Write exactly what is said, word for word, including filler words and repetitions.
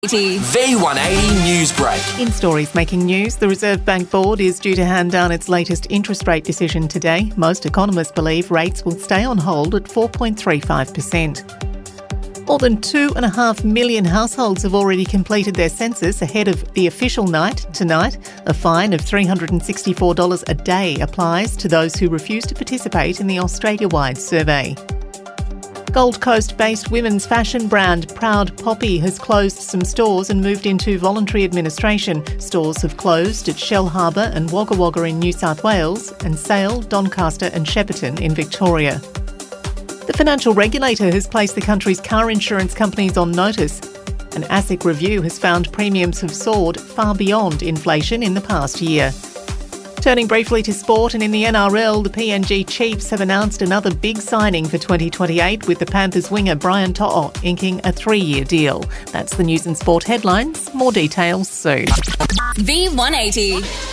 V one eighty News Break. In stories making news, the Reserve Bank Board is due to hand down its latest interest rate decision today. Most economists believe rates will stay on hold at four point three five percent. More than two and a half million households have already completed their census ahead of the official night tonight. A fine of three hundred sixty-four dollars a day applies to those who refuse to participate in the Australia-wide survey. Gold Coast-based women's fashion brand Proud Poppy has closed some stores and moved into voluntary administration. Stores have closed at Shellharbour and Wagga Wagga in New South Wales and Sale, Doncaster and Shepparton in Victoria. The financial regulator has placed the country's car insurance companies on notice. An ASIC review has found premiums have soared far beyond inflation in the past year. Turning briefly to sport, and in the N R L, the P N G Chiefs have announced another big signing for twenty twenty-eight, with the Panthers winger Brian To'o inking a three-year deal. That's the news and sport headlines. More details soon. V one eighty.